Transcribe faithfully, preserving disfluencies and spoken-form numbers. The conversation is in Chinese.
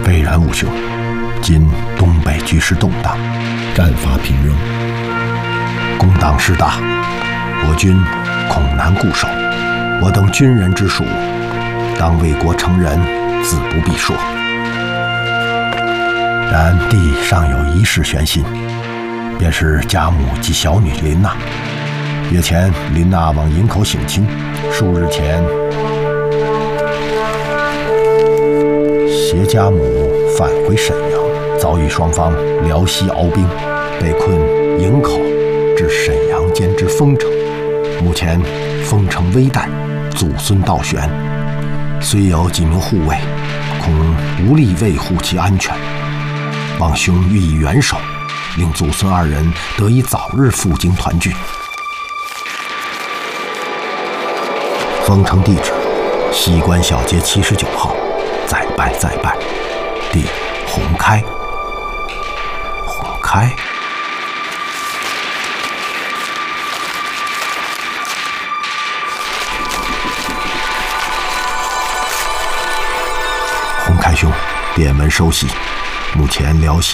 斐然无凶。今东北局势动荡，战伐频仍，攻党势大，我军恐难固守。我等军人之属，当为国成仁，自不必说。然地尚有一事悬心，便是家母及小女琳娜。月前琳娜往营口省亲，数日前携家母返回沈阳，早与双方辽西鏖兵，被困营口至沈阳间之丰城。目前丰城危殆，祖孙倒悬，虽有几名护卫，恐无力维护其安全。望兄予以援手，令祖孙二人得以早日赴京团聚。丰城地址：西关小街七十九号，再拜再拜。弟洪开。洪开。洪开兄，电文收悉，目前辽西